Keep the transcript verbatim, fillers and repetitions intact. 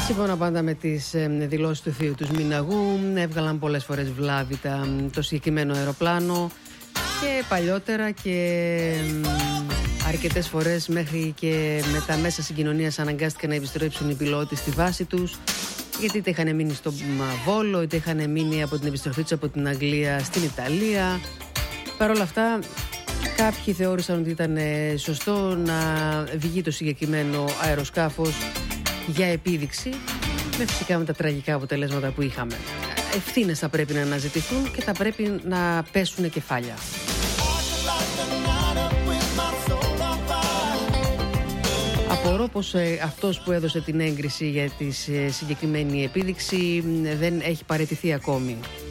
Σύμφωνα πάντα με τις δηλώσεις του θείου του Μηναγού, έβγαλαν πολλές φορές βλάβη το συγκεκριμένο αεροπλάνο και παλιότερα και αρκετές φορές μέχρι και με τα μέσα συγκοινωνίας αναγκάστηκαν να επιστρέψουν οι πιλότοι στη βάση τους, γιατί είτε είχαν μείνει στο Βόλο είτε είχαν μείνει από την επιστροφή τους από την Αγγλία στην Ιταλία. Παρ' όλα αυτά κάποιοι θεώρησαν ότι ήταν σωστό να βγει το συγκεκριμένο αεροσκάφος για επίδειξη, με φυσικά με τα τραγικά αποτελέσματα που είχαμε. Ευθύνες θα πρέπει να αναζητηθούν και θα πρέπει να πέσουν κεφάλια. Απορώ πως ε, αυτός που έδωσε την έγκριση για τη ε, συγκεκριμένη επίδειξη ε, δεν έχει παραιτηθεί ακόμη.